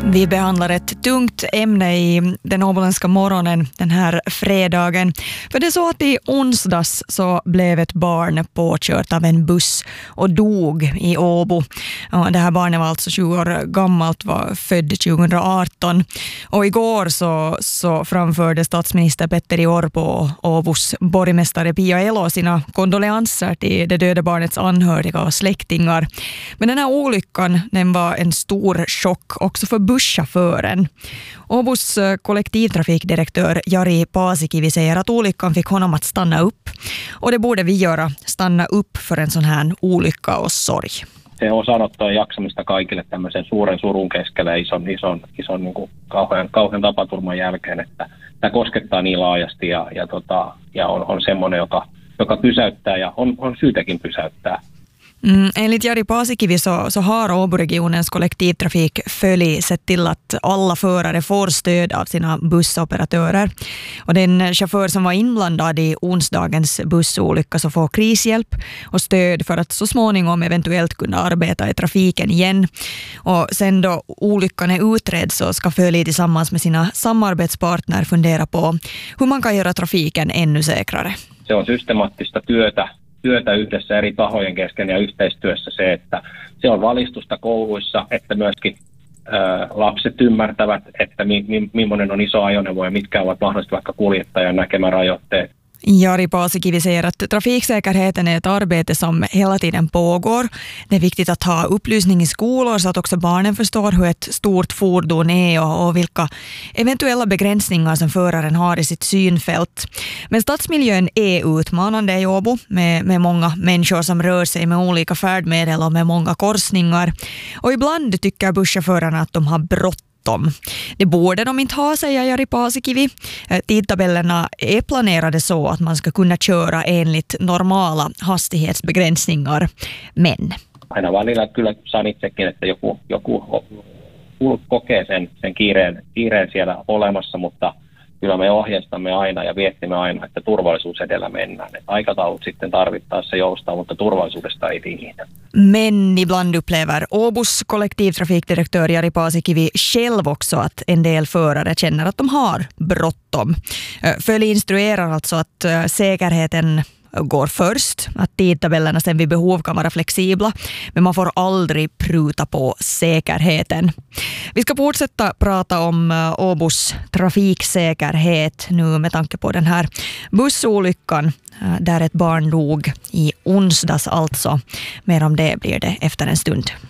Vi behandlar ett tungt ämne i den åboländska morgonen den här fredagen. För det är så att i onsdags så blev ett barn påkört av en buss och dog i Åbo. Det här barnet var alltså 20 år gammalt, var född 2018. Och igår så framförde statsminister Petteri Orpo och Åbos borgmästare Pia Elo sina kondoleanser till det döda barnets anhöriga och släktingar. Men den här olyckan, den var en stor chock också för busschauffören. Åbos kollektivtrafikdirektör Jari Paasikivi säger att olyckan fick honom att stanna upp. Och det borde vi göra, stanna upp för en sån här olycka och sorg. Se osanottaa jaksamista kaikille tämmöisen suuren surun keskellä ison niin kuin kauhean tapaturman jälkeen, että tämä koskettaa niin laajasti ja on semmoinen, joka pysäyttää ja on syytäkin pysäyttää. Enligt Jari Paasikivi så har Åboregionens kollektivtrafik sett till att alla förare får stöd av sina bussoperatörer. Och den chaufför som var inblandad i onsdagens bussolycka så får krishjälp och stöd för att så småningom eventuellt kunna arbeta i trafiken igen. Och sen då olyckan är utredd så ska Föli tillsammans med sina samarbetspartner fundera på hur man kan göra trafiken ännu säkrare. Se on systemaattista työtä yhdessä eri tahojen kesken ja yhteistyössä se, että se on valistusta kouluissa, että myöskin lapset ymmärtävät, että millainen on iso ajoneuvo ja mitkä ovat mahdollisesti vaikka kuljettajan näkemärajoitteet. Jari Paasikivi säger att trafiksäkerheten är ett arbete som hela tiden pågår. Det är viktigt att ha upplysning i skolor så att också barnen förstår hur ett stort fordon är och vilka eventuella begränsningar som föraren har i sitt synfält. Men stadsmiljön är utmanande i Åbo med många människor som rör sig med olika färdmedel och med många korsningar. Och ibland tycker busschaufförerna att de har bråttom. Det borde de inte ha, säger Jari Paasikivi. Tidtabellerna är planerade så att man ska kunna köra enligt normala hastighetsbegränsningar. Men aina välillä kyllä saan itsekin, että joku kokee sen kiireen siellä olemassa, mutta kyllä me ohjeistamme aina ja viestimme aina, että turvallisuus edellä mennään. Että aikataulut sitten tarvittaessa joustaa, mutta turvallisuudesta ei tingitä. Men ibland upplever Åbos kollektivtrafikdirektör Jari Paasikivi själv också att en del förare känner att de har bråttom. Föli instruerar alltså att säkerheten går först, att tidtabellerna sen vid behov kan vara flexibla, men man får aldrig pruta på säkerheten. Vi ska fortsätta prata om Åbos trafiksäkerhet nu med tanke på den här bussolyckan där ett barn dog i onsdags alltså. Mer om det blir det efter en stund.